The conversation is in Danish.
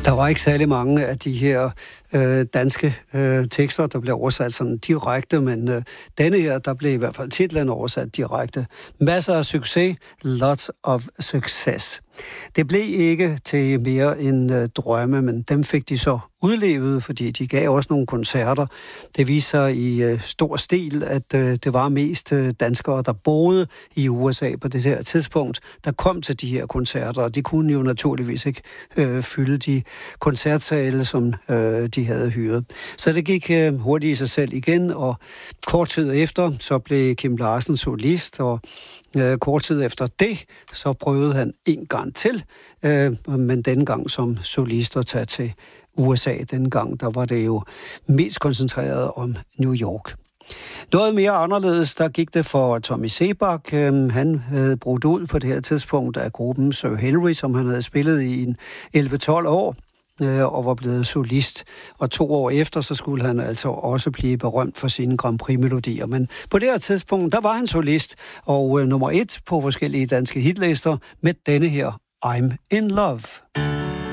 Der var ikke særlig mange af de her danske tekster, der blev oversat sådan direkte, men denne her, der blev i hvert fald titlen oversat direkte. Masser af succes, lots of success. Det blev ikke til mere end drømme, men dem fik de så udlevet, fordi de gav også nogle koncerter. Det viser i stor stil, at det var mest danskere, der boede i USA på det her tidspunkt, der kom til de her koncerter, og de kunne jo naturligvis ikke fylde de koncertsale, som de havde hyret. Så det gik hurtigt i sig selv igen, og kort tid efter, så blev Kim Larsen solist, og kort tid efter det, så prøvede han en gang til, men denne gang som solist at tage til USA. Denne gang, der var det jo mest koncentreret om New York. Noget mere anderledes, der gik det for Tommy Sebak. Han havde brudt ud på det her tidspunkt af gruppen Sir Henry, som han havde spillet i 11-12 år, og var blevet solist. Og 2 år efter, så skulle han altså også blive berømt for sine Grand Prix-melodier. Men på det her tidspunkt, der var han solist, og nummer 1 på forskellige danske hitlister med denne her I'm in Love.